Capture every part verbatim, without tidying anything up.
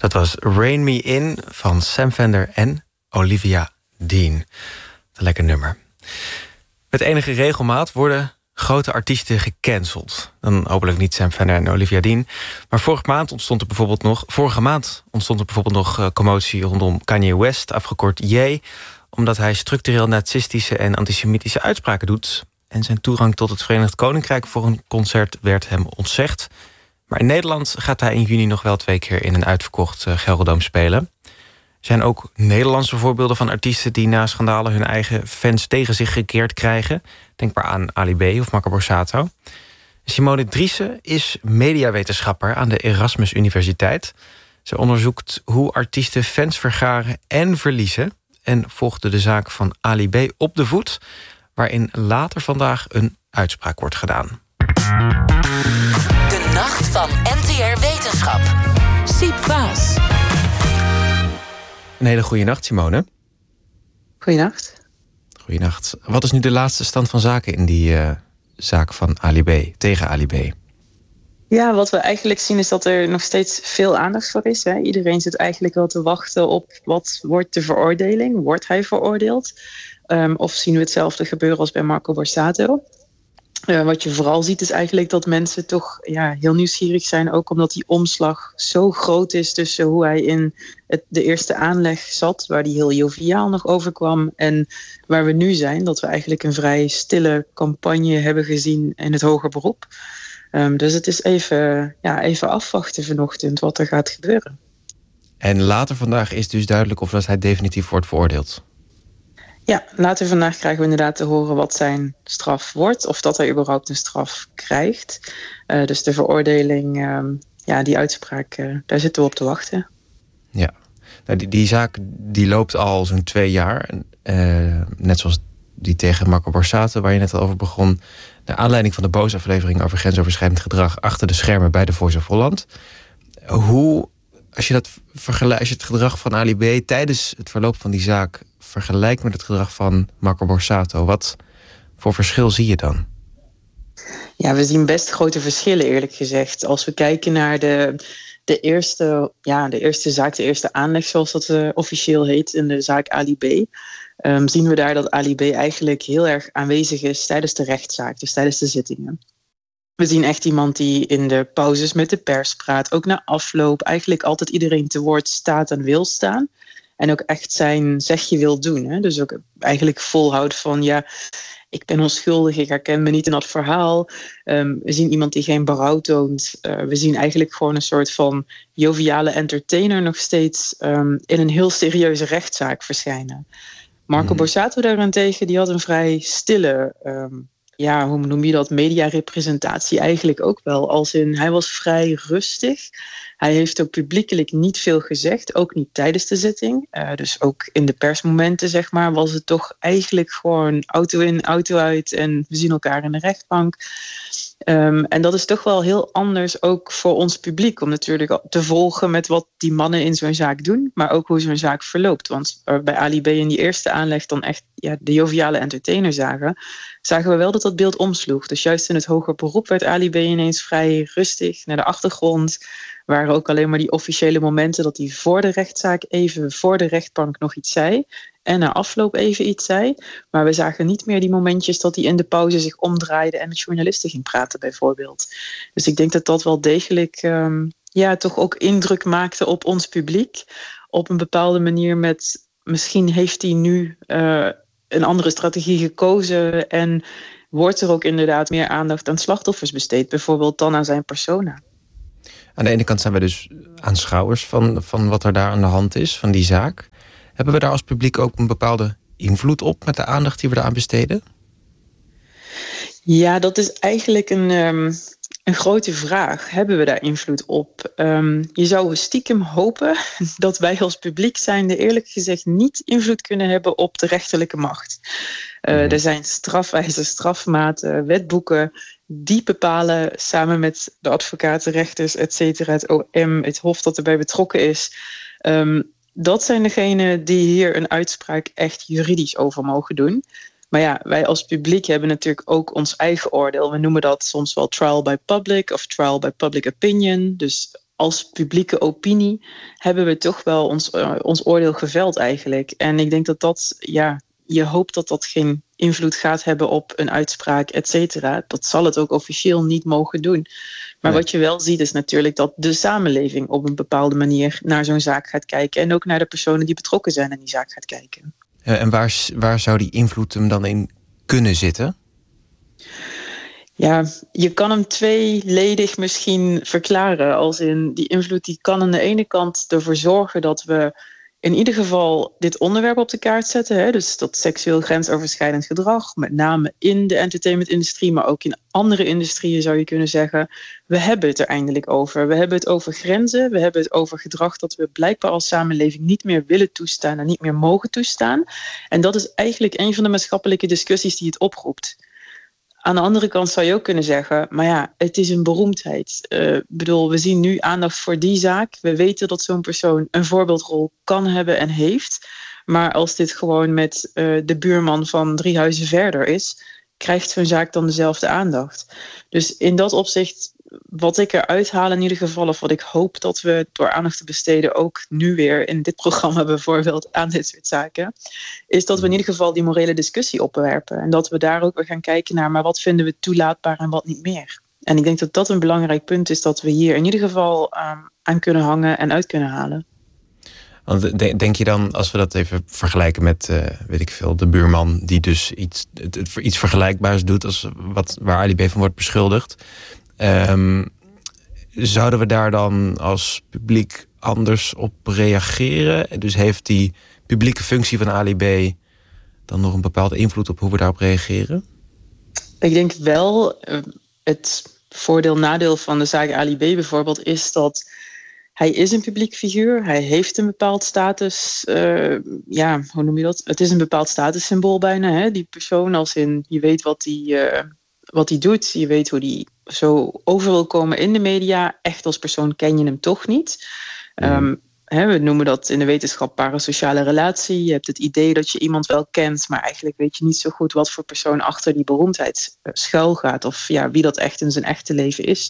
Dat was Rain Me In van Sam Fender en Olivia Dean. Een lekker nummer. Met enige regelmaat worden grote artiesten gecanceld. Dan hopelijk niet Sam Fender en Olivia Dean. Maar vorige maand ontstond er bijvoorbeeld nog... Vorige maand ontstond er bijvoorbeeld nog uh, commotie rondom Kanye West, afgekort Ye, omdat hij structureel nazistische en antisemitische uitspraken doet. En zijn toegang tot het Verenigd Koninkrijk voor een concert werd hem ontzegd. Maar in Nederland gaat hij in juni nog wel twee keer in een uitverkocht uh, Gelredome spelen. Er zijn ook Nederlandse voorbeelden van artiesten die na schandalen hun eigen fans tegen zich gekeerd krijgen. Denk maar aan Ali B of Marco Borsato. Simone Driessen is mediawetenschapper aan de Erasmus Universiteit. Ze onderzoekt hoe artiesten fans vergaren en verliezen en volgde de zaak van Ali B op de voet, waarin later vandaag een uitspraak wordt gedaan. De nacht van N T R Wetenschap. Siep Vaas. Een hele goede nacht, Simone. Goeienacht. Goeienacht. Wat is nu de laatste stand van zaken in die uh, zaak van Ali B, tegen Ali B? Ja, wat we eigenlijk zien is dat er nog steeds veel aandacht voor is. Hè. Iedereen zit eigenlijk wel te wachten op wat wordt de veroordeling. Wordt hij veroordeeld? Um, of zien we hetzelfde gebeuren als bij Marco Borsato? Uh, wat je vooral ziet is eigenlijk dat mensen toch ja, heel nieuwsgierig zijn. Ook omdat die omslag zo groot is tussen hoe hij in het, de eerste aanleg zat, waar die heel joviaal nog overkwam, en waar we nu zijn. Dat we eigenlijk een vrij stille campagne hebben gezien in het hoger beroep. Um, dus het is even, ja, even afwachten vanochtend wat er gaat gebeuren. En later vandaag is dus duidelijk of dat hij definitief wordt veroordeeld. Ja, later vandaag krijgen we inderdaad te horen wat zijn straf wordt, of dat hij überhaupt een straf krijgt. Uh, dus de veroordeling, um, ja, die uitspraak, uh, daar zitten we op te wachten. Ja, nou, die, die zaak die loopt al zo'n twee jaar. Uh, net zoals die tegen Marco Borsato, waar je net al over begon. Naar aanleiding van de boosaflevering over grensoverschrijdend gedrag achter de schermen bij The Voice of Holland. Hoe, als je, dat vergelijkt, als je het gedrag van Ali B tijdens het verloop van die zaak vergelijkt met het gedrag van Marco Borsato, wat voor verschil zie je dan? Ja, we zien best grote verschillen, eerlijk gezegd. Als we kijken naar de, de, eerste, ja, de eerste zaak, de eerste aanleg, zoals dat uh, officieel heet, in de zaak Ali B, Um, zien we daar dat Ali B eigenlijk heel erg aanwezig is tijdens de rechtszaak, dus tijdens de zittingen. We zien echt iemand die in de pauzes met de pers praat, ook na afloop eigenlijk altijd iedereen te woord staat en wil staan. En ook echt zijn zegje wil doen. Hè? Dus ook eigenlijk volhoudt van, ja, ik ben onschuldig, ik herken me niet in dat verhaal. Um, we zien iemand die geen berouw toont. Uh, we zien eigenlijk gewoon een soort van joviale entertainer nog steeds um, in een heel serieuze rechtszaak verschijnen. Marco hmm. Borsato daarentegen, die had een vrij stille, um, ja, hoe noem je dat, mediarepresentatie eigenlijk ook wel. Als in, hij was vrij rustig. Hij heeft ook publiekelijk niet veel gezegd, ook niet tijdens de zitting. Uh, dus ook in de persmomenten, zeg maar, was het toch eigenlijk gewoon auto in, auto uit en we zien elkaar in de rechtbank. Um, en dat is toch wel heel anders ook voor ons publiek, om natuurlijk te volgen met wat die mannen in zo'n zaak doen, maar ook hoe zo'n zaak verloopt. Want bij Ali B in die eerste aanleg dan echt ja, de joviale entertainer zagen, zagen we wel dat dat beeld omsloeg. Dus juist in het hoger beroep werd Ali B ineens vrij rustig naar de achtergrond. Waren ook alleen maar die officiële momenten dat hij voor de rechtszaak even voor de rechtbank nog iets zei en na afloop even iets zei. Maar we zagen niet meer die momentjes dat hij in de pauze zich omdraaide en met journalisten ging praten bijvoorbeeld. Dus ik denk dat dat wel degelijk um, ja, toch ook indruk maakte op ons publiek. Op een bepaalde manier met, misschien heeft hij nu uh, een andere strategie gekozen en wordt er ook inderdaad meer aandacht aan slachtoffers besteed, bijvoorbeeld dan aan zijn persona. Aan de ene kant zijn we dus aanschouwers van, van wat er daar aan de hand is, van die zaak. Hebben we daar als publiek ook een bepaalde invloed op met de aandacht die we eraan besteden? Ja, dat is eigenlijk een, um, een grote vraag. Hebben we daar invloed op? Um, je zou stiekem hopen dat wij als publiek zijnde eerlijk gezegd niet invloed kunnen hebben op de rechterlijke macht. Uh, mm. Er zijn strafeisen, strafmaten, wetboeken die bepalen samen met de advocaten, rechters, et cetera, het O M, het hof dat erbij betrokken is. Um, dat zijn degenen die hier een uitspraak echt juridisch over mogen doen. Maar ja, wij als publiek hebben natuurlijk ook ons eigen oordeel. We noemen dat soms wel trial by public of trial by public opinion. Dus als publieke opinie hebben we toch wel ons, uh, ons oordeel geveld eigenlijk. En ik denk dat dat, ja, je hoopt dat dat geen invloed gaat hebben op een uitspraak, et cetera. Dat zal het ook officieel niet mogen doen. Maar nee. Wat je wel ziet is natuurlijk dat de samenleving op een bepaalde manier naar zo'n zaak gaat kijken. En ook naar de personen die betrokken zijn in die zaak gaat kijken. Uh, en waar, waar zou die invloed hem dan in kunnen zitten? Ja, je kan hem tweeledig misschien verklaren. Als in die invloed die kan aan de ene kant ervoor zorgen dat we in ieder geval dit onderwerp op de kaart zetten. Hè? Dus dat seksueel grensoverschrijdend gedrag, met name in de entertainmentindustrie, maar ook in andere industrieën zou je kunnen zeggen. We hebben het er eindelijk over. We hebben het over grenzen. We hebben het over gedrag dat we blijkbaar als samenleving niet meer willen toestaan en niet meer mogen toestaan. En dat is eigenlijk een van de maatschappelijke discussies die het oproept. Aan de andere kant zou je ook kunnen zeggen, maar ja, het is een beroemdheid. Ik uh, bedoel, we zien nu aandacht voor die zaak. We weten dat zo'n persoon een voorbeeldrol kan hebben en heeft. Maar als dit gewoon met uh, de buurman van drie huizen verder is, krijgt zo'n zaak dan dezelfde aandacht. Dus in dat opzicht, wat ik eruit haal in ieder geval, of wat ik hoop dat we door aandacht te besteden, ook nu weer in dit programma bijvoorbeeld aan dit soort zaken, is dat we in ieder geval die morele discussie opwerpen. En dat we daar ook weer gaan kijken naar, maar wat vinden we toelaatbaar en wat niet meer. En ik denk dat dat een belangrijk punt is dat we hier in ieder geval um, aan kunnen hangen en uit kunnen halen. Want denk je dan, als we dat even vergelijken met, uh, weet ik veel, de buurman die dus iets, iets vergelijkbaars doet als wat, waar Ali B van wordt beschuldigd. Um, zouden we daar dan als publiek anders op reageren? Dus heeft die publieke functie van Ali B dan nog een bepaalde invloed op hoe we daarop reageren? Ik denk wel, het voordeel-nadeel van de zaak Ali B bijvoorbeeld is dat hij is een publiek figuur. Hij heeft een bepaald status. Uh, ja, hoe noem je dat? Het is een bepaald statussymbool bijna. Hè? Die persoon, als in je weet wat hij uh, wat hij doet. Je weet hoe hij zo over wil komen in de media. Echt als persoon ken je hem toch niet. Mm. Um, hè, we noemen dat in de wetenschap parasociale relatie. Je hebt het idee dat je iemand wel kent, maar eigenlijk weet je niet zo goed wat voor persoon achter die beroemdheid schuil gaat. Of ja, wie dat echt in zijn echte leven is.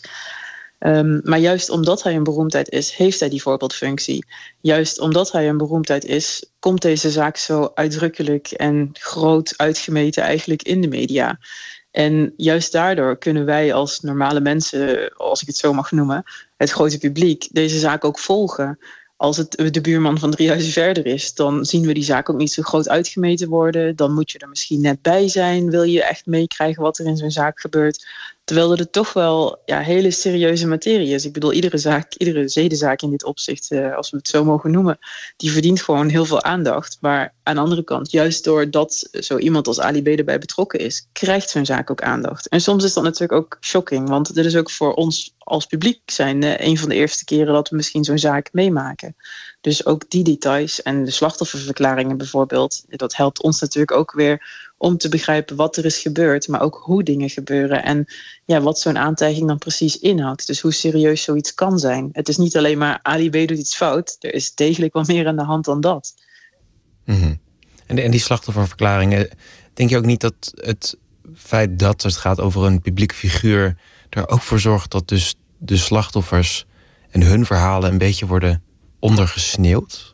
Um, maar juist omdat hij een beroemdheid is, heeft hij die voorbeeldfunctie. Juist omdat hij een beroemdheid is, komt deze zaak zo uitdrukkelijk en groot uitgemeten eigenlijk in de media. En juist daardoor kunnen wij als normale mensen, als ik het zo mag noemen, het grote publiek, deze zaak ook volgen. Als het de buurman van drie huizen verder is, dan zien we die zaak ook niet zo groot uitgemeten worden. Dan moet je er misschien net bij zijn. Wil je echt meekrijgen wat er in zo'n zaak gebeurt? Terwijl het toch wel ja, hele serieuze materie is. Ik bedoel, iedere zaak, iedere zedenzaak in dit opzicht, uh, als we het zo mogen noemen, die verdient gewoon heel veel aandacht. Maar aan de andere kant, juist doordat zo iemand als Ali B erbij betrokken is, krijgt zo'n zaak ook aandacht. En soms is dat natuurlijk ook shocking, want dit is ook voor ons als publiek zijn uh, een van de eerste keren dat we misschien zo'n zaak meemaken. Dus ook die details en de slachtofferverklaringen bijvoorbeeld, dat helpt ons natuurlijk ook weer om te begrijpen wat er is gebeurd, maar ook hoe dingen gebeuren en ja, wat zo'n aantijging dan precies inhoudt. Dus hoe serieus zoiets kan zijn. Het is niet alleen maar Ali B doet iets fout, er is degelijk wel meer aan de hand dan dat. Mm-hmm. En, en die slachtofferverklaringen, denk je ook niet dat het feit dat het gaat over een publieke figuur er ook voor zorgt dat dus de slachtoffers en hun verhalen een beetje worden ondergesneeuwd?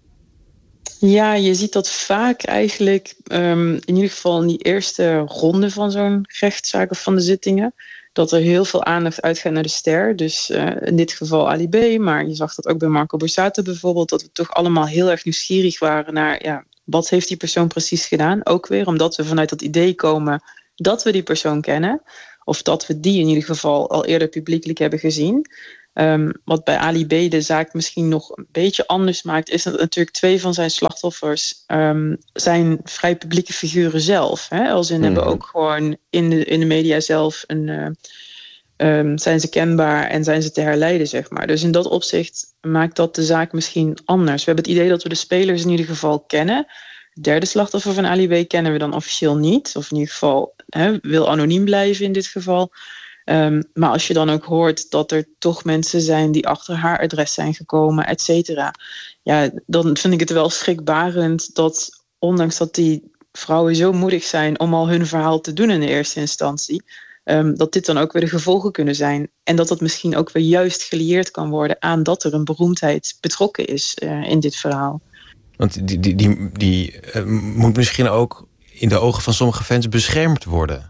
Ja, je ziet dat vaak eigenlijk, um, in ieder geval in die eerste ronde van zo'n rechtszaak of van de zittingen, dat er heel veel aandacht uitgaat naar de ster. Dus uh, in dit geval Ali B, maar je zag dat ook bij Marco Borsato bijvoorbeeld, dat we toch allemaal heel erg nieuwsgierig waren naar, ja, wat heeft die persoon precies gedaan? Ook weer omdat we vanuit dat idee komen dat we die persoon kennen, of dat we die in ieder geval al eerder publiekelijk hebben gezien. Um, wat bij Ali B de zaak misschien nog een beetje anders maakt, is dat natuurlijk twee van zijn slachtoffers um, zijn vrij publieke figuren zelf. Hè? Als in mm-hmm. hebben ook gewoon in de, in de media zelf een, uh, um, zijn ze kenbaar en zijn ze te herleiden, zeg maar. Dus in dat opzicht maakt dat de zaak misschien anders. We hebben het idee dat we de spelers in ieder geval kennen. Het derde slachtoffer van Ali B kennen we dan officieel niet. Of in ieder geval hè, wil anoniem blijven in dit geval. Um, maar als je dan ook hoort dat er toch mensen zijn die achter haar adres zijn gekomen, et cetera. Ja, dan vind ik het wel schrikbarend dat, ondanks dat die vrouwen zo moedig zijn om al hun verhaal te doen in de eerste instantie, Um, dat dit dan ook weer de gevolgen kunnen zijn. En dat dat misschien ook weer juist gelieerd kan worden aan dat er een beroemdheid betrokken is uh, in dit verhaal. Want die, die, die, die uh, moet misschien ook in de ogen van sommige fans beschermd worden.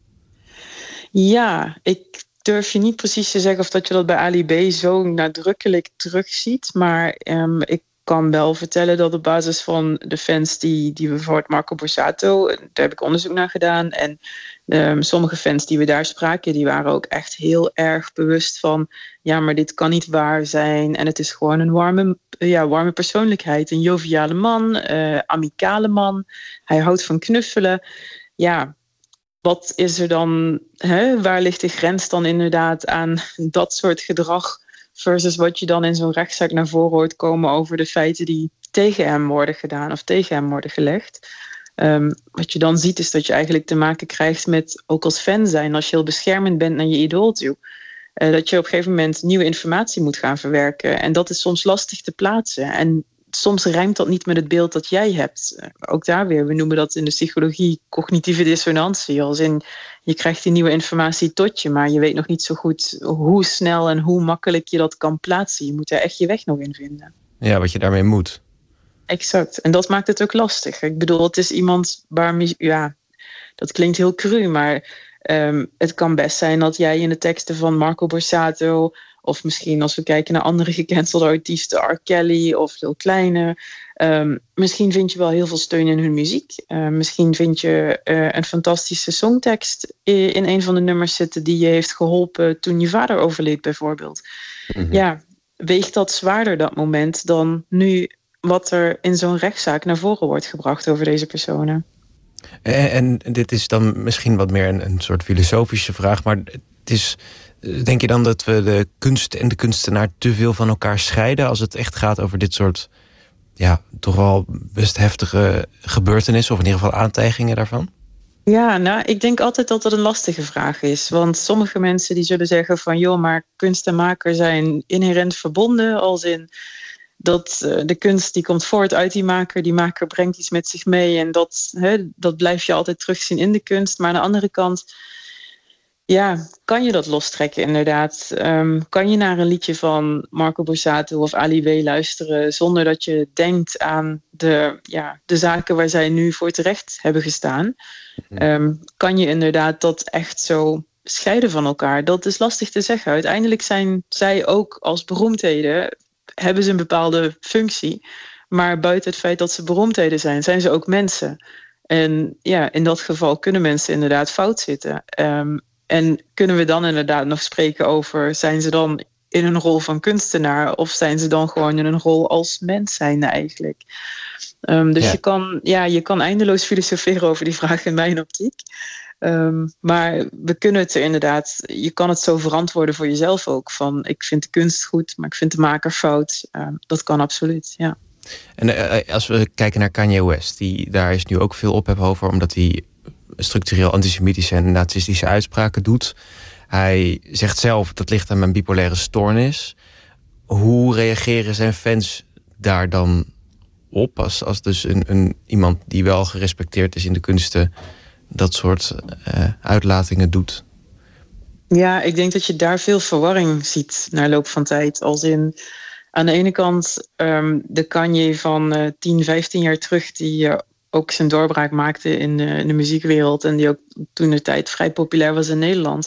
Ja, ik durf je niet precies te zeggen of dat je dat bij Ali B zo nadrukkelijk terugziet. Maar um, ik kan wel vertellen dat op basis van de fans die, die we bijvoorbeeld Marco Borsato, daar heb ik onderzoek naar gedaan. En um, sommige fans die we daar spraken, die waren ook echt heel erg bewust van, ja, maar dit kan niet waar zijn. En het is gewoon een warme, ja, warme persoonlijkheid. Een joviale man, uh, amicale man. Hij houdt van knuffelen. Ja, wat is er dan, hè? Waar ligt de grens dan inderdaad aan dat soort gedrag versus wat je dan in zo'n rechtszaak naar voren hoort komen over de feiten die tegen hem worden gedaan of tegen hem worden gelegd. Um, wat je dan ziet is dat je eigenlijk te maken krijgt met, ook als fan zijn, als je heel beschermend bent naar je idool toe, uh, dat je op een gegeven moment nieuwe informatie moet gaan verwerken. En dat is soms lastig te plaatsen. En soms rijmt dat niet met het beeld dat jij hebt. Ook daar weer, we noemen dat in de psychologie cognitieve dissonantie. Als in, je krijgt die nieuwe informatie tot je, maar je weet nog niet zo goed hoe snel en hoe makkelijk je dat kan plaatsen. Je moet er echt je weg nog in vinden. Ja, wat je daarmee moet. Exact. En dat maakt het ook lastig. Ik bedoel, het is iemand waar, ja, dat klinkt heel cru, maar um, het kan best zijn dat jij in de teksten van Marco Borsato, of misschien als we kijken naar andere gecancelde artiesten, R. Kelly of Lil Kleine, um, misschien vind je wel heel veel steun in hun muziek. Uh, misschien vind je uh, een fantastische songtekst in een van de nummers zitten die je heeft geholpen toen je vader overleed bijvoorbeeld. Mm-hmm. Ja, weegt dat zwaarder dat moment dan nu wat er in zo'n rechtszaak naar voren wordt gebracht over deze personen? En, en dit is dan misschien wat meer een, een soort filosofische vraag, maar het is, denk je dan dat we de kunst en de kunstenaar te veel van elkaar scheiden als het echt gaat over dit soort, ja, toch wel best heftige gebeurtenissen, of in ieder geval aantijgingen daarvan? Ja, nou, ik denk altijd dat dat een lastige vraag is. Want sommige mensen die zullen zeggen van, joh, maar kunst en maker zijn inherent verbonden, als in dat uh, de kunst die komt voort uit die maker, die maker brengt iets met zich mee en dat, hè, dat blijf je altijd terugzien in de kunst. Maar aan de andere kant, ja, kan je dat lostrekken inderdaad? Um, kan je naar een liedje van Marco Borsato of Ali B luisteren zonder dat je denkt aan de, ja, de zaken waar zij nu voor terecht hebben gestaan? Um, kan je inderdaad dat echt zo scheiden van elkaar? Dat is lastig te zeggen. Uiteindelijk zijn zij ook als beroemdheden, hebben ze een bepaalde functie. Maar buiten het feit dat ze beroemdheden zijn, zijn ze ook mensen. En ja, in dat geval kunnen mensen inderdaad fout zitten. Um, en kunnen we dan inderdaad nog spreken over, zijn ze dan in een rol van kunstenaar of zijn ze dan gewoon in een rol als mens zijnde eigenlijk? Um, dus ja. Je, kan, ja, je kan eindeloos filosoferen over die vraag in mijn optiek. Um, maar we kunnen het er inderdaad, je kan het zo verantwoorden voor jezelf ook. Van ik vind de kunst goed, maar ik vind de maker fout. Um, dat kan absoluut, ja. En uh, als we kijken naar Kanye West, die, daar is nu ook veel ophef over, omdat hij structureel antisemitische en nazistische uitspraken doet. Hij zegt zelf, dat ligt aan mijn bipolaire stoornis. Hoe reageren zijn fans daar dan op? Als, als dus een, een, iemand die wel gerespecteerd is in de kunsten dat soort uh, uitlatingen doet? Ja, ik denk dat je daar veel verwarring ziet na loop van tijd. Als in, aan de ene kant um, de Kanye van uh, tien, vijftien jaar terug, die uh, ook zijn doorbraak maakte in de, in de muziekwereld en die ook toen de tijd vrij populair was in Nederland.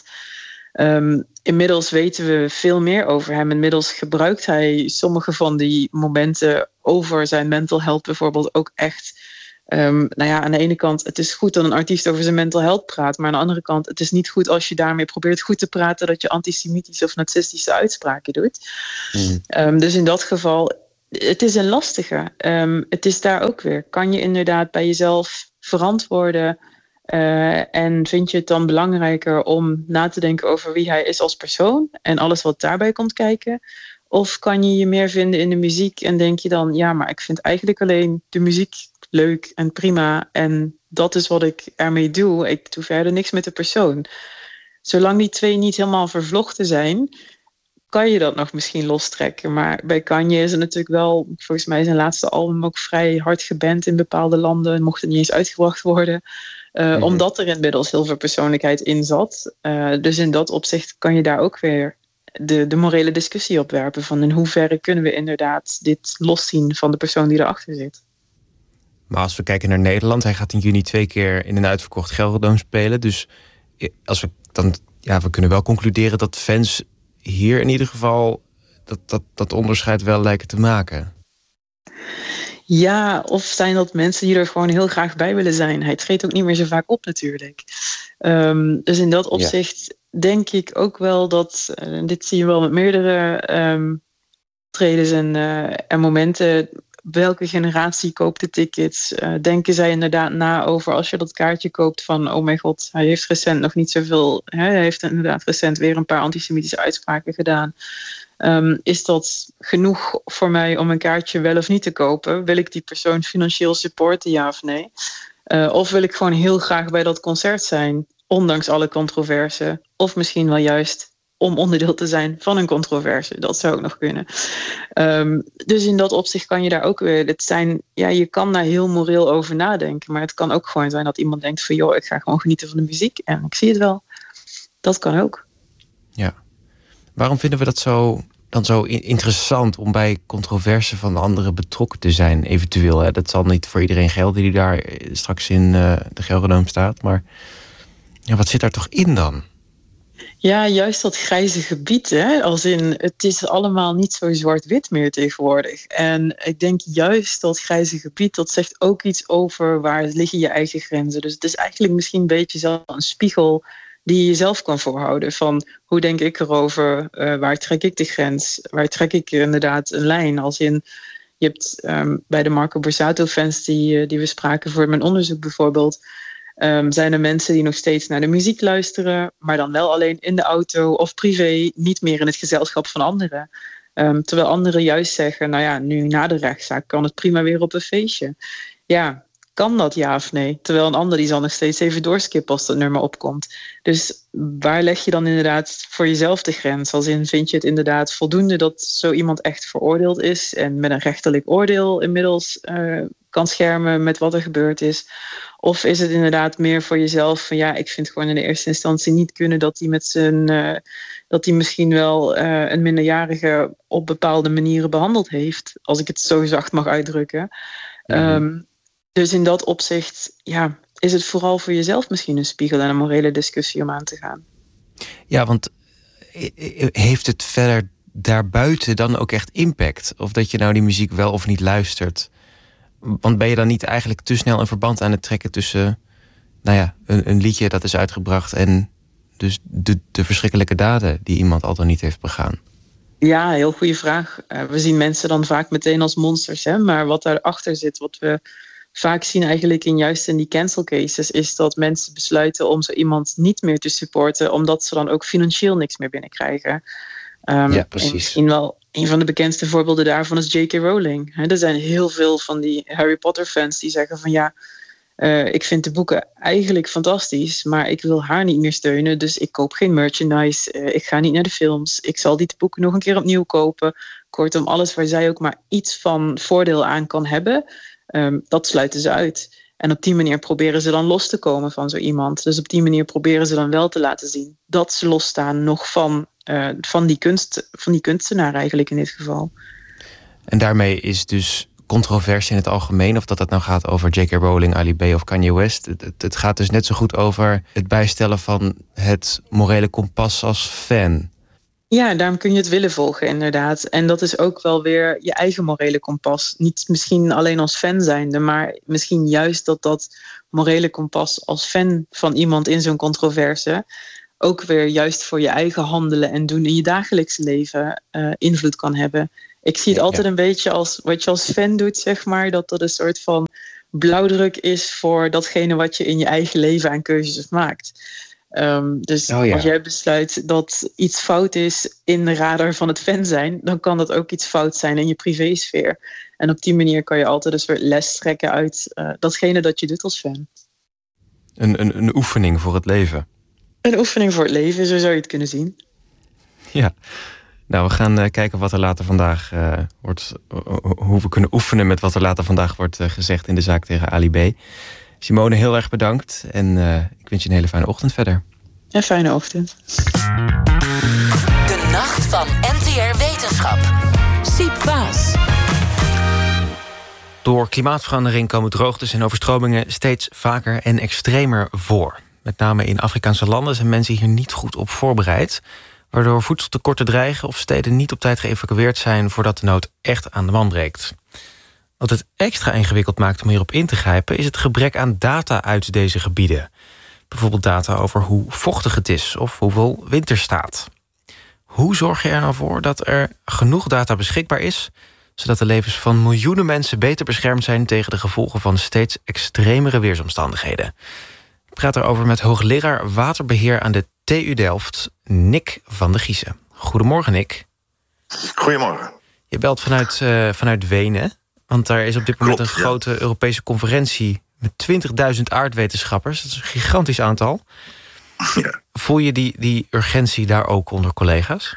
Um, inmiddels weten we veel meer over hem. Inmiddels gebruikt hij sommige van die momenten over zijn mental health bijvoorbeeld ook echt. Um, nou ja, aan de ene kant, het is goed dat een artiest over zijn mental health praat, maar aan de andere kant, het is niet goed als je daarmee probeert goed te praten dat je antisemitische of nazistische uitspraken doet. Mm. Um, dus in dat geval, het is een lastige. Um, het is daar ook weer. Kan je inderdaad bij jezelf verantwoorden? Uh, en vind je het dan belangrijker om na te denken over wie hij is als persoon en alles wat daarbij komt kijken? Of kan je je meer vinden in de muziek en denk je dan, ja, maar ik vind eigenlijk alleen de muziek leuk en prima en dat is wat ik ermee doe. Ik doe verder niks met de persoon. Zolang die twee niet helemaal vervlochten zijn, kan je dat nog misschien lostrekken. Maar bij Kanye is het natuurlijk wel, volgens mij is zijn laatste album ook vrij hard geband in bepaalde landen. Mocht het niet eens uitgebracht worden. Uh, mm-hmm. Omdat er inmiddels heel veel persoonlijkheid in zat. Uh, dus in dat opzicht kan je daar ook weer de, de morele discussie op werpen. Van in hoeverre kunnen we inderdaad dit loszien van de persoon die erachter zit. Maar als we kijken naar Nederland, hij gaat in juni twee keer in een uitverkocht Gelderdoom spelen. Dus als we dan, ja, we kunnen wel concluderen dat fans hier in ieder geval dat, dat, dat onderscheid wel lijken te maken. Ja, of zijn dat mensen die er gewoon heel graag bij willen zijn. Hij treedt ook niet meer zo vaak op natuurlijk. Um, dus in dat opzicht ja. denk ik ook wel dat, uh, dit zie je wel met meerdere um, tredens en, uh, en momenten. Welke generatie koopt de tickets? Uh, denken zij inderdaad na over als je dat kaartje koopt van oh mijn god, hij heeft recent nog niet zoveel. Hè, hij heeft inderdaad recent weer een paar antisemitische uitspraken gedaan. Um, is dat genoeg voor mij om een kaartje wel of niet te kopen? Wil ik die persoon financieel supporten, ja of nee? Uh, of wil ik gewoon heel graag bij dat concert zijn, ondanks alle controverse? Of misschien wel juist om onderdeel te zijn van een controverse. Dat zou ook nog kunnen. Um, dus in dat opzicht kan je daar ook weer... Het zijn, ja, je kan daar heel moreel over nadenken. Maar het kan ook gewoon zijn dat iemand denkt van joh, ik ga gewoon genieten van de muziek. En ik zie het wel. Dat kan ook. Ja. Waarom vinden we dat zo, dan zo interessant om bij controverse van anderen betrokken te zijn? Eventueel, hè? Dat zal niet voor iedereen gelden die daar straks in uh, de Gelderdoom staat. Maar ja, wat zit daar toch in dan? Ja, juist dat grijze gebied. Hè? Als in, het is allemaal niet zo zwart-wit meer tegenwoordig. En ik denk juist dat grijze gebied, dat zegt ook iets over waar liggen je eigen grenzen. Dus het is eigenlijk misschien een beetje zelf een spiegel die je jezelf kan voorhouden. Van hoe denk ik erover? Uh, waar trek ik de grens? Waar trek ik inderdaad een lijn? Als in, je hebt um, bij de Marco Borsato fans die, uh, die we spraken voor mijn onderzoek bijvoorbeeld. Um, zijn er mensen die nog steeds naar de muziek luisteren, maar dan wel alleen in de auto of privé, niet meer in het gezelschap van anderen. Um, terwijl anderen juist zeggen, nou ja, nu na de rechtszaak kan het prima weer op een feestje. Ja, kan dat ja of nee? Terwijl een ander die zal nog steeds even doorskippen als dat nummer opkomt. Dus waar leg je dan inderdaad voor jezelf de grens? Als in, vind je het inderdaad voldoende dat zo iemand echt veroordeeld is en met een rechterlijk oordeel inmiddels uh, kan schermen met wat er gebeurd is? Of is het inderdaad meer voor jezelf van ja, ik vind gewoon in de eerste instantie niet kunnen dat hij met zijn uh, dat hij misschien wel uh, een minderjarige op bepaalde manieren behandeld heeft, als ik het zo zacht mag uitdrukken. Mm-hmm. Um, dus in dat opzicht, ja, is het vooral voor jezelf misschien een spiegel en een morele discussie om aan te gaan. Ja, want heeft het verder daarbuiten dan ook echt impact? Of dat je nou die muziek wel of niet luistert? Want ben je dan niet eigenlijk te snel een verband aan het trekken tussen, nou ja, een, een liedje dat is uitgebracht en dus de, de verschrikkelijke daden die iemand al dan niet heeft begaan? Ja, heel goede vraag. Uh, we zien mensen dan vaak meteen als monsters, hè? Maar wat daarachter zit, wat we vaak zien eigenlijk in juist in die cancel cases, is dat mensen besluiten om zo iemand niet meer te supporten, omdat ze dan ook financieel niks meer binnenkrijgen. Um, ja, precies. En misschien wel een van de bekendste voorbeelden daarvan is J K Rowling. He, er zijn heel veel van die Harry Potter fans die zeggen van ja, uh, ik vind de boeken eigenlijk fantastisch, maar ik wil haar niet meer steunen, dus ik koop geen merchandise, uh, ik ga niet naar de films, ik zal die boeken nog een keer opnieuw kopen. Kortom, alles waar zij ook maar iets van voordeel aan kan hebben, um, dat sluiten ze uit. En op die manier proberen ze dan los te komen van zo iemand. Dus op die manier proberen ze dan wel te laten zien dat ze losstaan nog van, uh, van, die, kunst, van die kunstenaar eigenlijk in dit geval. En daarmee is dus controversie in het algemeen, of dat het nou gaat over J K Rowling, Ali B of Kanye West, het, het gaat dus net zo goed over het bijstellen van het morele kompas als fan. Ja, daarom kun je het willen volgen, inderdaad. En dat is ook wel weer je eigen morele kompas. Niet misschien alleen als fan zijnde, maar misschien juist dat dat morele kompas als fan van iemand in zo'n controverse ook weer juist voor je eigen handelen en doen in je dagelijkse leven uh, invloed kan hebben. Ik zie het ja, altijd ja. een beetje als wat je als fan doet, zeg maar, dat dat een soort van blauwdruk is voor datgene wat je in je eigen leven aan keuzes maakt. Um, dus oh ja. als jij besluit dat iets fout is in de radar van het fan zijn, dan kan dat ook iets fout zijn in je privésfeer. En op die manier kan je altijd een soort les trekken uit uh, datgene dat je doet als fan. Een, een, een oefening voor het leven. Een oefening voor het leven, zo zou je het kunnen zien. Ja. Nou, we gaan uh, kijken wat er later vandaag uh, wordt... Uh, hoe we kunnen oefenen met wat er later vandaag wordt uh, gezegd in de zaak tegen Ali B. Simone, heel erg bedankt. En uh, ik wens je een hele fijne ochtend verder. Een fijne ochtend. De Nacht van N T R Wetenschap. Siep Waas. Door klimaatverandering komen droogtes en overstromingen steeds vaker en extremer voor. Met name in Afrikaanse landen zijn mensen hier niet goed op voorbereid, waardoor voedseltekorten dreigen of steden niet op tijd geëvacueerd zijn voordat de nood echt aan de man breekt. Wat het extra ingewikkeld maakt om hierop in te grijpen is het gebrek aan data uit deze gebieden. Bijvoorbeeld data over hoe vochtig het is of hoeveel wind er staat. Hoe zorg je er nou voor dat er genoeg data beschikbaar is, zodat de levens van miljoenen mensen beter beschermd zijn tegen de gevolgen van steeds extremere weersomstandigheden? Ik praat erover met hoogleraar waterbeheer aan de T U Delft, Nick van de Giezen. Goedemorgen, Nick. Goedemorgen. Je belt vanuit, uh, vanuit Wenen, want daar is op dit moment Klopt, een grote ja. Europese conferentie met twintigduizend aardwetenschappers. Dat is een gigantisch aantal. Ja. Voel je die, die urgentie daar ook onder collega's?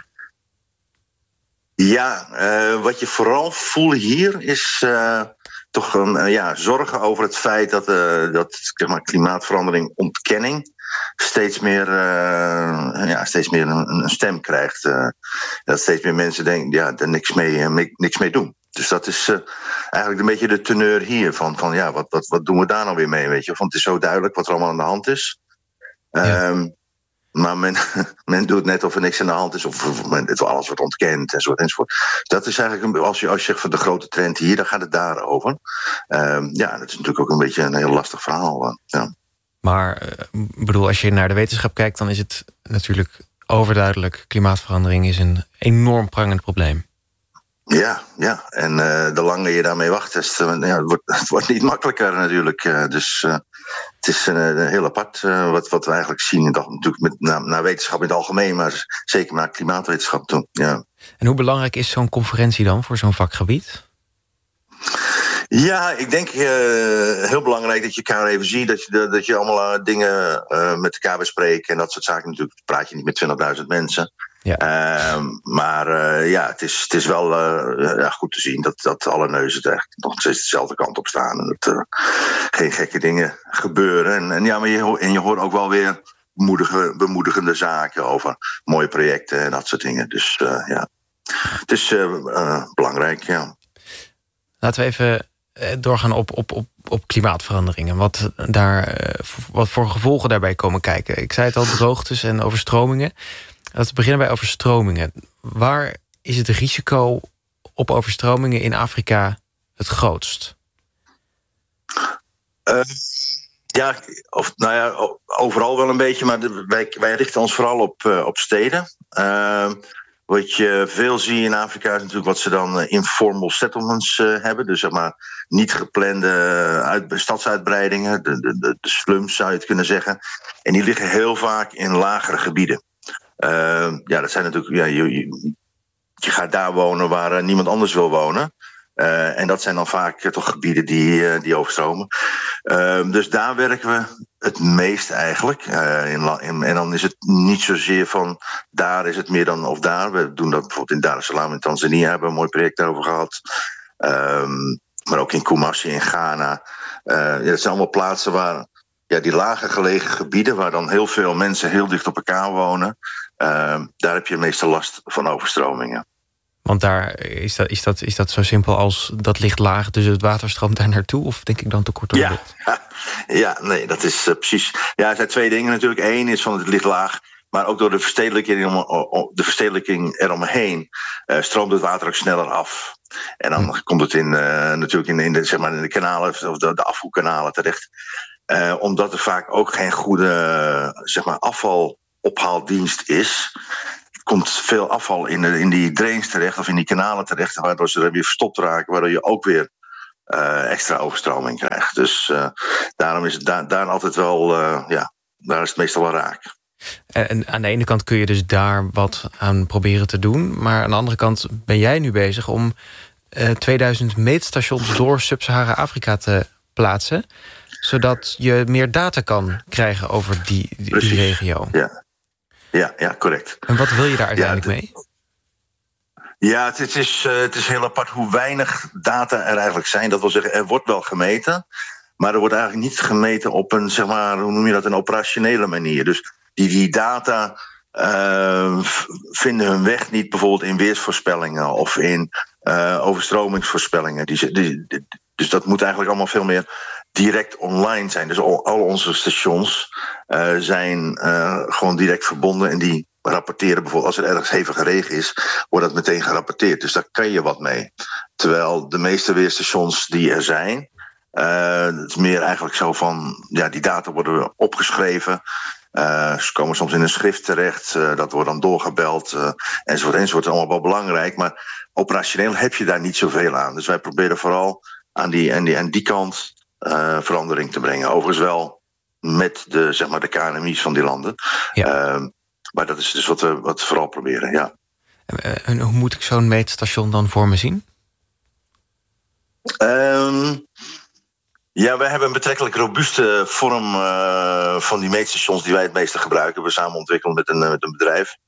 Ja, uh, wat je vooral voelt hier is uh, toch een, uh, ja, zorgen over het feit dat, uh, dat zeg maar, klimaatverandering, ontkenning steeds meer, uh, ja, steeds meer een, een stem krijgt. Uh, dat steeds meer mensen denken, ja, er niks mee, uh, niks mee doen. Dus dat is uh, eigenlijk een beetje de teneur hier van, van ja, wat, wat, wat doen we daar nou weer mee, weet je? Want het is zo duidelijk wat er allemaal aan de hand is. Ja. Um, Maar men, men doet net of er niks aan de hand is, of men, alles wordt ontkend enzovoort, enzovoort. Dat is eigenlijk, als je, als je zegt van de grote trend hier, dan gaat het daarover. Um, ja, dat is natuurlijk ook een beetje een heel lastig verhaal. Ja. Maar ik bedoel, als je naar de wetenschap kijkt, dan is het natuurlijk overduidelijk. Klimaatverandering is een enorm prangend probleem. Ja, ja. En uh, de langer je daarmee wacht, is, uh, ja, het, wordt, het wordt niet makkelijker natuurlijk. Uh, dus uh, het is uh, heel apart uh, wat, wat we eigenlijk zien. Dat, natuurlijk met, naar, naar wetenschap in het algemeen, maar zeker naar klimaatwetenschap toe. Ja. En hoe belangrijk is zo'n conferentie dan voor zo'n vakgebied? Ja, ik denk uh, heel belangrijk dat je elkaar even ziet. Dat je, dat je allemaal uh, dingen uh, met elkaar bespreekt. En dat soort zaken. Natuurlijk praat je niet met twintigduizend mensen. Ja. Uh, maar uh, ja, het is, het is wel uh, ja, goed te zien dat, dat alle neuzen echt nog steeds dezelfde kant op staan. En dat uh, geen gekke dingen gebeuren. En, en, ja, maar je, en je hoort ook wel weer bemoedige, bemoedigende zaken over mooie projecten en dat soort dingen. Dus uh, ja, het is uh, uh, belangrijk, ja. Laten we even doorgaan op, op, op, op klimaatveranderingen. Wat, daar, wat voor gevolgen daarbij komen kijken. Ik zei het al, droogtes en overstromingen. Laten we beginnen bij overstromingen. Waar is het risico op overstromingen in Afrika het grootst? Uh, ja, of, nou ja, overal wel een beetje. Maar de, wij, wij richten ons vooral op, uh, op steden. Uh, Wat je veel ziet in Afrika is natuurlijk wat ze dan uh, informal settlements uh, hebben. Dus zeg maar niet geplande uit, stadsuitbreidingen. De, de, de slums zou je het kunnen zeggen. En die liggen heel vaak in lagere gebieden. Uh, ja, dat zijn natuurlijk. Ja, je, je, je gaat daar wonen waar uh, niemand anders wil wonen. Uh, en dat zijn dan vaak uh, toch gebieden die, uh, die overstromen. Uh, dus daar werken we het meest eigenlijk. Uh, in, in, en dan is het niet zozeer van daar is het meer dan of daar. We doen dat bijvoorbeeld in Dar es Salaam in Tanzania. Hebben we een mooi project daarover gehad. Um, maar ook in Kumasi in Ghana. Uh, ja, dat zijn allemaal plaatsen waar ja, die lager gelegen gebieden, waar dan heel veel mensen heel dicht op elkaar wonen. Uh, daar heb je meestal last van overstromingen. Want daar is dat, is, dat, is dat zo simpel als dat ligt laag, dus het water stroomt daar naartoe? Of denk ik dan te kort op ja, de bocht? Ja, nee, dat is uh, precies. Ja, er zijn twee dingen natuurlijk. Eén is van het ligt laag, maar ook door de verstedelijking, de verstedelijking eromheen uh, stroomt het water ook sneller af. En dan hm. komt het in, uh, natuurlijk in, in, de, zeg maar in de kanalen of de, de afvoerkanalen terecht. Uh, omdat er vaak ook geen goede uh, zeg maar afvalophaaldienst is. Komt veel afval in, de, in die drains terecht of in die kanalen terecht, waardoor ze er weer verstopt raken, waardoor je ook weer uh, extra overstroming krijgt. Dus uh, daarom is het da- daar altijd wel, uh, ja, daar is het meestal wel raak. En aan de ene kant kun je dus daar wat aan proberen te doen, maar aan de andere kant ben jij nu bezig om uh, tweeduizend meetstations door Sub-Sahara-Afrika te plaatsen, zodat je meer data kan krijgen over die, die, die regio. Ja. Ja, ja, correct. En wat wil je daar uiteindelijk ja, de, mee? Ja, het, het, is, uh, het is heel apart hoe weinig data er eigenlijk zijn. Dat wil zeggen, er wordt wel gemeten, maar er wordt eigenlijk niet gemeten op een, zeg maar, hoe noem je dat, een operationele manier. Dus die, die data uh, vinden hun weg niet bijvoorbeeld in weersvoorspellingen of in uh, overstromingsvoorspellingen. Die, die, die, dus dat moet eigenlijk allemaal veel meer direct online zijn. Dus al, al onze stations uh, zijn uh, gewoon direct verbonden en die rapporteren bijvoorbeeld als er ergens hevige regen is, wordt dat meteen gerapporteerd. Dus daar kan je wat mee. Terwijl de meeste weerstations die er zijn, uh, het is meer eigenlijk zo van, ja, die data worden opgeschreven. Uh, ze komen soms in een schrift terecht, uh, dat wordt dan doorgebeld, uh, enzovoort, enzovoort. Dat is allemaal wel belangrijk, maar operationeel heb je daar niet zoveel aan. Dus wij proberen vooral aan die, aan die, aan die kant uh, verandering te brengen. Overigens wel met de, zeg maar, de K N M I's van die landen. Ja. Uh, maar dat is dus wat we, wat we vooral proberen, ja. En hoe moet ik zo'n meetstation dan voor me zien? Um, ja, wij hebben een betrekkelijk robuuste vorm uh, van die meetstations die wij het meeste gebruiken. We samen ontwikkelen met een, met een bedrijf.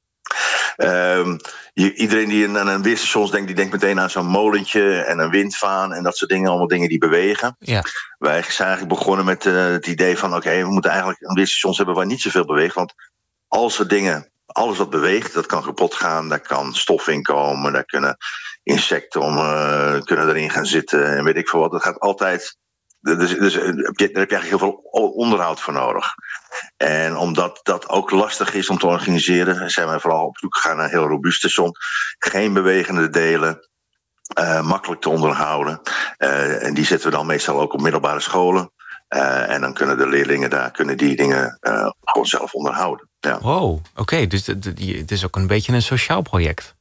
Um, je, iedereen die aan een weerstation denkt, die denkt meteen aan zo'n molentje en een windvaan en dat soort dingen, allemaal dingen die bewegen. Ja. Wij zijn eigenlijk begonnen met uh, het idee van, oké, okay, we moeten eigenlijk een weerstations hebben waar niet zoveel beweegt, want als er dingen, alles wat beweegt, dat kan kapot gaan, daar kan stof in komen, daar kunnen insecten om, uh, kunnen erin gaan zitten en weet ik veel wat. Dat gaat altijd, dus, dus daar heb je eigenlijk heel veel onderhoud voor nodig. En omdat dat ook lastig is om te organiseren, zijn wij vooral op zoek gegaan naar een heel robuust station. Geen bewegende delen, uh, makkelijk te onderhouden. Uh, en die zetten we dan meestal ook op middelbare scholen. Uh, en dan kunnen de leerlingen daar kunnen die dingen uh, gewoon zelf onderhouden. Ja. Wow, oké, okay, dus het is ook een beetje een sociaal project.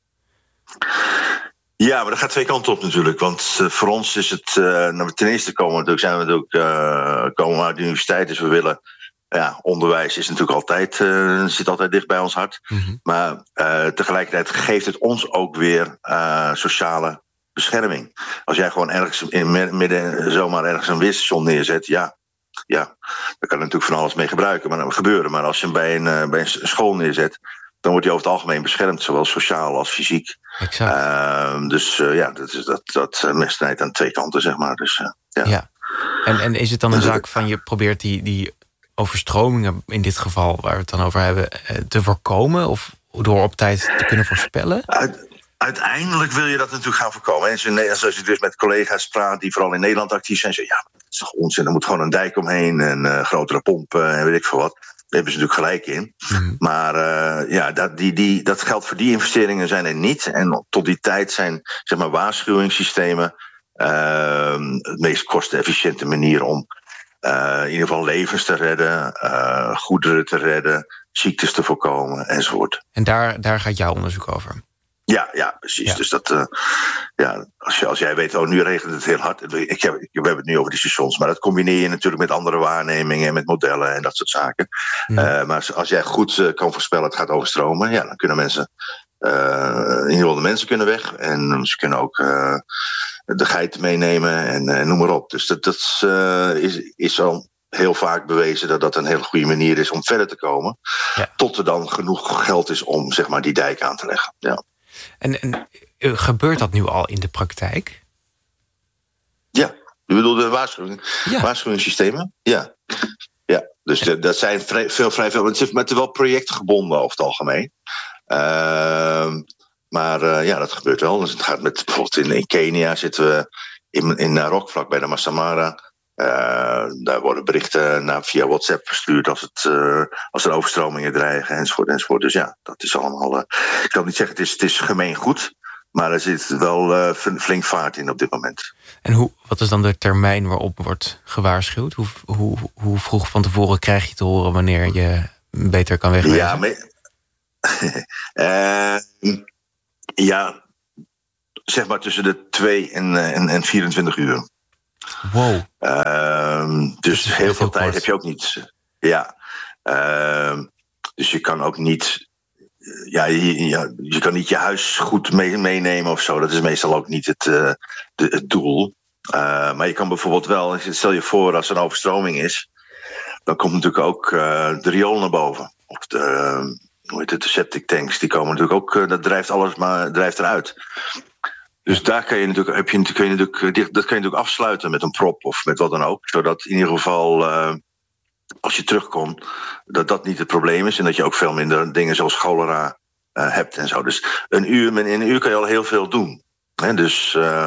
Ja, maar dat gaat twee kanten op natuurlijk. Want uh, voor ons is het, uh, nou, ten eerste komen we natuurlijk, zijn we natuurlijk uh, komen we uit de universiteit, dus we willen, ja, onderwijs is natuurlijk altijd, uh, zit altijd dicht bij ons hart. Mm-hmm. Maar uh, tegelijkertijd geeft het ons ook weer uh, sociale bescherming. Als jij gewoon ergens in midden zomaar ergens een weerstation neerzet, ja, ja, daar kan je natuurlijk van alles mee gebruiken, maar dat gebeuren. Maar als je hem bij een, uh, bij een school neerzet, dan wordt hij over het algemeen beschermd, zowel sociaal als fysiek. Exact. Uh, dus uh, ja, dat, dat, dat mes snijdt aan twee kanten, zeg maar. Dus, uh, ja. ja. En, en is het dan een zaak van je probeert die, die overstromingen, in dit geval waar we het dan over hebben, te voorkomen? Of door op tijd te kunnen voorspellen? Uit, uiteindelijk wil je dat natuurlijk gaan voorkomen. En als je dus met collega's praat die vooral in Nederland actief zijn, zeggen ja, dat is toch onzin, er moet gewoon een dijk omheen en uh, grotere pompen en weet ik veel wat. Daar hebben ze natuurlijk gelijk in. Mm. Maar uh, ja, dat, die, die, dat geldt voor die investeringen zijn er niet. En tot die tijd zijn, zeg maar, waarschuwingssystemen uh, het meest kostenefficiënte manier om uh, in ieder geval levens te redden, uh, goederen te redden, ziektes te voorkomen enzovoort. En daar, daar gaat jouw onderzoek over? Ja, ja, precies. Ja. Dus dat, uh, ja, als, je, als jij weet, oh, nu regent het heel hard. Ik heb, we hebben het nu over die stations, maar dat combineer je natuurlijk met andere waarnemingen en met modellen en dat soort zaken. Ja. Uh, maar als jij goed uh, kan voorspellen, het gaat overstromen, ja, dan kunnen mensen, uh, in ieder geval de mensen kunnen weg en ze kunnen ook uh, de geiten meenemen en uh, noem maar op. Dus dat, dat uh, is, is al heel vaak bewezen dat dat een hele goede manier is om verder te komen, ja, tot er dan genoeg geld is om, zeg maar, die dijk aan te leggen. Ja. En, en gebeurt dat nu al in de praktijk? Ja, je bedoelt de waarschuwing, ja. waarschuwingssystemen? Ja, ja. Dus de, dat zijn vrij, veel, vrij veel. Het is met wel projectgebonden over het algemeen. Uh, maar uh, ja, dat gebeurt wel. Dus het gaat met, bijvoorbeeld in, in Kenia zitten we in, in Narok, vlak bij de Masai Mara. Uh, daar worden berichten naar, via WhatsApp verstuurd als, het, uh, als er overstromingen dreigen enzovoort, enzovoort. Dus ja, dat is allemaal. Uh, ik kan niet zeggen het is, het is gemeengoed, maar er zit wel uh, flink vaart in op dit moment. En hoe, wat is dan de termijn waarop wordt gewaarschuwd? Hoe, hoe, hoe vroeg van tevoren krijg je te horen wanneer je beter kan wegwezen? Ja, me- uh, ja, zeg maar tussen de twee en, en, en vierentwintig uur. Wow. Uh, dus heel, heel veel tijd kort. Heb je ook niet. Ja. Uh, dus je kan ook niet. Ja, je, ja, je kan niet je huis goed mee, meenemen of zo. Dat is meestal ook niet het, uh, de, het doel. Uh, maar je kan bijvoorbeeld wel. Stel je voor als er een overstroming is. Dan komt natuurlijk ook uh, de riool naar boven. Of de, hoe heet het, de septic tanks, die komen natuurlijk ook, uh, dat drijft alles maar drijft eruit. Dus daar kan je natuurlijk, heb je, kun je natuurlijk, dat kan je natuurlijk afsluiten met een prop of met wat dan ook. Zodat in ieder geval, uh, als je terugkomt, dat dat niet het probleem is. En dat je ook veel minder dingen zoals cholera uh, hebt en zo. Dus een uur, in een uur kan je al heel veel doen. Hè? Dus uh,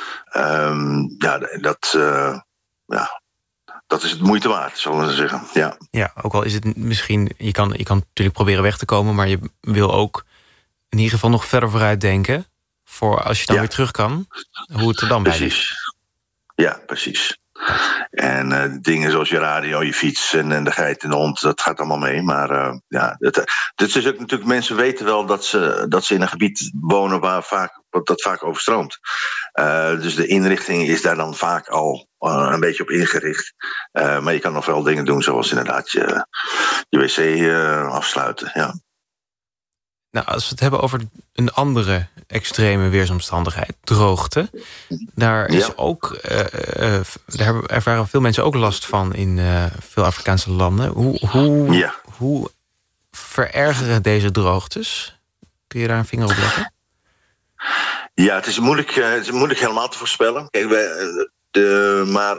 um, ja, dat, uh, ja, dat is het moeite waard, zullen we zeggen. Ja. Ja, ook al is het misschien, je kan, je kan natuurlijk proberen weg te komen, maar je wil ook in ieder geval nog verder vooruit denken. Voor als je dan ja. weer terug kan, hoe het er dan bij precies. ligt. Ja, precies. En uh, dingen zoals je radio, je fiets en, en de geit en de hond, dat gaat allemaal mee. Maar uh, ja, het, het is ook natuurlijk, mensen weten wel dat ze, dat ze in een gebied wonen waar vaak, dat vaak overstroomt. Uh, dus de inrichting is daar dan vaak al uh, een beetje op ingericht. Uh, maar je kan nog wel dingen doen zoals inderdaad je, je wc uh, afsluiten. Ja. Nou, als we het hebben over een andere extreme weersomstandigheid, droogte. Daar is ja. ook, uh, uh, daar ervaren veel mensen ook last van in uh, veel Afrikaanse landen. Hoe, hoe, ja. hoe verergeren deze droogtes? Kun je daar een vinger op leggen? Ja, het is moeilijk, uh, het is moeilijk helemaal te voorspellen. Kijk, we, de, maar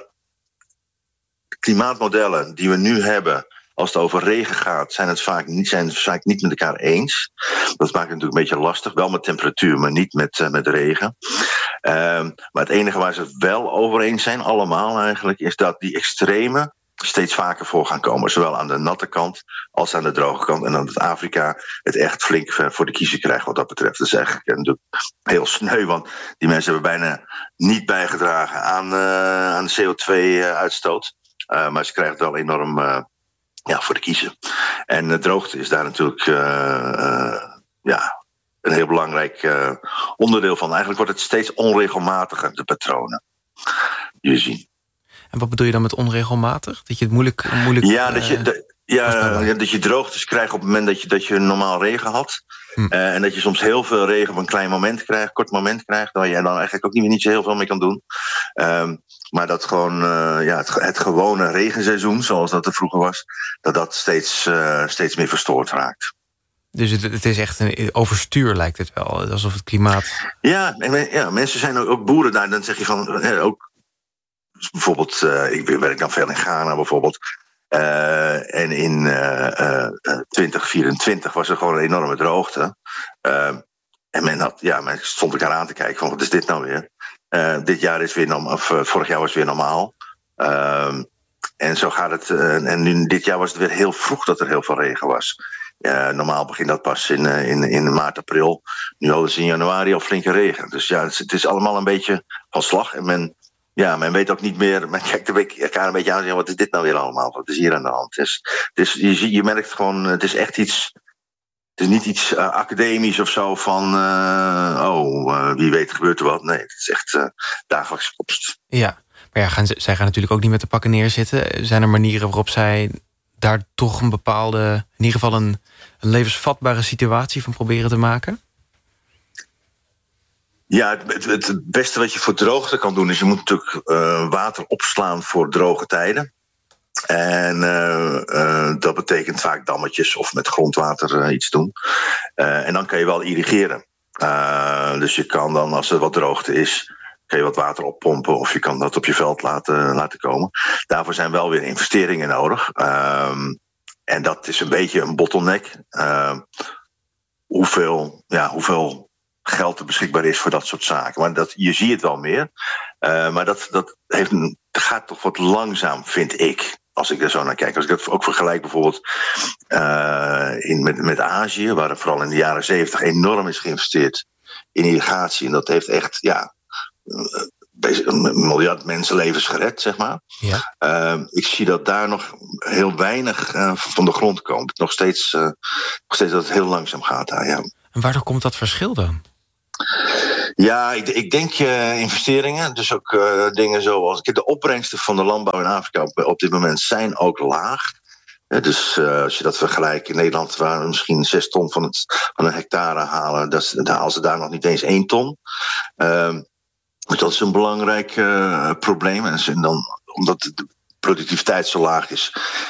de klimaatmodellen die we nu hebben, als het over regen gaat, zijn het vaak niet, zijn het vaak niet met elkaar eens. Dat maakt het natuurlijk een beetje lastig. Wel met temperatuur, maar niet met, uh, met regen. Uh, maar het enige waar ze het wel over eens zijn, allemaal eigenlijk, is dat die extreme steeds vaker voor gaan komen. Zowel aan de natte kant als aan de droge kant. En dat Afrika het echt flink voor de kiezer krijgt wat dat betreft. Dat is eigenlijk natuurlijk heel sneu, want die mensen hebben bijna niet bijgedragen aan, uh, aan de C O twee uitstoot. Uh, maar ze krijgen het wel enorm Uh, Ja, voor de kiezer. En de droogte is daar natuurlijk uh, uh, ja, een heel belangrijk uh, onderdeel van. Eigenlijk wordt het steeds onregelmatiger, de patronen die we zien. En wat bedoel je dan met onregelmatig? Dat je het moeilijk... moeilijk ja, dat je, de, ja, ja, dat je droogtes krijgt op het moment dat je, dat je normaal regen had. Hm. Uh, en dat je soms heel veel regen op een klein moment krijgt, kort moment krijgt, waar je dan eigenlijk ook niet, niet zo heel veel mee kan doen. Um, Maar dat gewoon uh, ja, het, het gewone regenseizoen, zoals dat er vroeger was, dat dat steeds, uh, steeds meer verstoord raakt. Dus het, het is echt een overstuur, lijkt het wel. Alsof het klimaat... Ja, ja, mensen zijn ook, ook boeren daar. Dan zeg je van, hè, ook bijvoorbeeld, uh, ik werk dan veel in Ghana bijvoorbeeld. Uh, en in uh, uh, twintig vierentwintig was er gewoon een enorme droogte. Uh, en men, had, ja, men stond elkaar aan te kijken van, wat is dit nou weer? Uh, dit jaar is weer normaal, of uh, vorig jaar was het weer normaal. Uh, en zo gaat het. Uh, en nu, dit jaar was het weer heel vroeg dat er heel veel regen was. Uh, normaal begint dat pas in, uh, in, in maart, april. Nu hadden ze in januari al flinke regen. Dus ja, het is, het is allemaal een beetje van slag. En men, ja, men weet ook niet meer. Men kijkt elkaar een beetje aan en zegt, wat is dit nou weer allemaal? Wat is hier aan de hand? Dus, dus je, je merkt gewoon, het is echt iets. Het is niet iets uh, academisch of zo van, uh, oh, uh, wie weet gebeurt er wat. Nee, het is echt uh, dagelijks kost. Ja, maar ja, gaan ze, zij gaan natuurlijk ook niet met de pakken neerzitten. Zijn er manieren waarop zij daar toch een bepaalde, in ieder geval een, een levensvatbare situatie van proberen te maken? Ja, het, het, het beste wat je voor droogte kan doen is, je moet natuurlijk uh, water opslaan voor droge tijden. En uh, uh, dat betekent vaak dammetjes of met grondwater uh, iets doen. Uh, en dan kan je wel irrigeren. Uh, dus je kan dan, als er wat droogte is, kan je wat water oppompen of je kan dat op je veld laten, laten komen. Daarvoor zijn wel weer investeringen nodig. Uh, en dat is een beetje een bottleneck. Uh, hoeveel, ja, hoeveel geld er beschikbaar is voor dat soort zaken. Maar dat, je ziet het wel meer. Uh, maar dat, dat heeft een, gaat toch wat langzaam, vind ik. Als ik er zo naar kijk. Als ik dat ook vergelijk bijvoorbeeld uh, in, met, met Azië, waar er vooral in de jaren zeventig enorm is geïnvesteerd in irrigatie. En dat heeft echt, ja, een miljard mensenlevens gered, zeg maar. Ja. Uh, ik zie dat daar nog heel weinig uh, van de grond komt. Nog steeds, uh, nog steeds dat het heel langzaam gaat daar, ja. En waardoor komt dat verschil dan? Ja, ik, ik denk uh, investeringen. Dus ook uh, dingen zoals... De opbrengsten van de landbouw in Afrika op, op dit moment zijn ook laag. Ja, dus uh, als je dat vergelijkt in Nederland, waar we misschien zes ton van, het, van een hectare halen, dat, dan halen ze daar nog niet eens één ton. Uh, dus dat is een belangrijk uh, probleem. En dan, omdat de productiviteit zo laag is,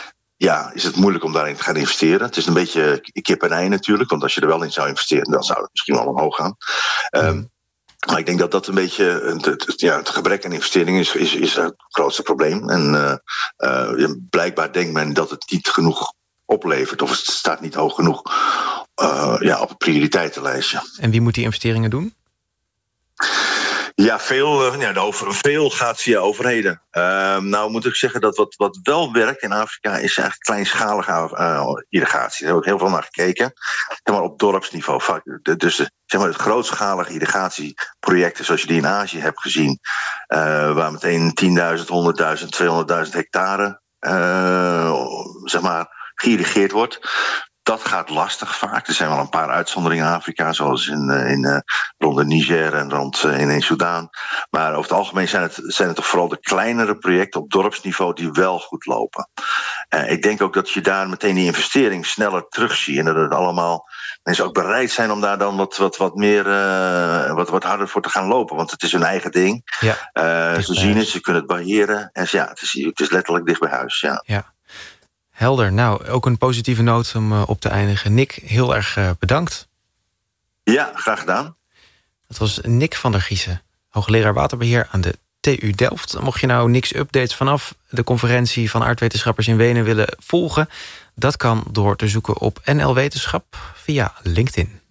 ja, is het moeilijk om daarin te gaan investeren. Het is een beetje kip en ei natuurlijk. Want als je er wel in zou investeren, dan zou het misschien wel omhoog gaan. Mm. Um, maar ik denk dat dat een beetje het, het, ja, het gebrek aan investeringen is, is, is het grootste probleem. En uh, uh, blijkbaar denkt men dat het niet genoeg oplevert. Of het staat niet hoog genoeg uh, ja, op het prioriteitenlijstje. En wie moet die investeringen doen? Ja, veel, ja, de over, veel gaat via overheden. Uh, nou moet ik zeggen dat wat, wat wel werkt in Afrika is eigenlijk kleinschalige uh, irrigatie. Daar heb ik heel veel naar gekeken. Zeg maar op dorpsniveau. Dus de, zeg maar het grootschalige irrigatieprojecten zoals je die in Azië hebt gezien. Uh, waar meteen tienduizend, honderdduizend, tweehonderdduizend hectare uh, zeg maar, geïrrigeerd wordt. Dat gaat lastig vaak. Er zijn wel een paar uitzonderingen in Afrika, zoals in, in, uh, rond de Niger en rond uh, in, in Sudan. Maar over het algemeen zijn het, zijn het toch vooral de kleinere projecten op dorpsniveau die wel goed lopen. Uh, ik denk ook dat je daar meteen die investering sneller terugziet. En dat het allemaal mensen ook bereid zijn om daar dan wat, wat, wat meer uh, wat, wat harder voor te gaan lopen. Want het is hun eigen ding. Ja, uh, ze zien het, ze kunnen het beheren. En ja, het is, het is letterlijk dicht bij huis. Ja. Ja. Helder. Nou, ook een positieve noot om uh, op te eindigen. Nick, heel erg uh, bedankt. Ja, graag gedaan. Dat was Nick van der Giezen, hoogleraar waterbeheer aan de T U Delft. Mocht je nou Nick's updates vanaf de conferentie van aardwetenschappers in Wenen willen volgen, dat kan door te zoeken op N L Wetenschap via LinkedIn.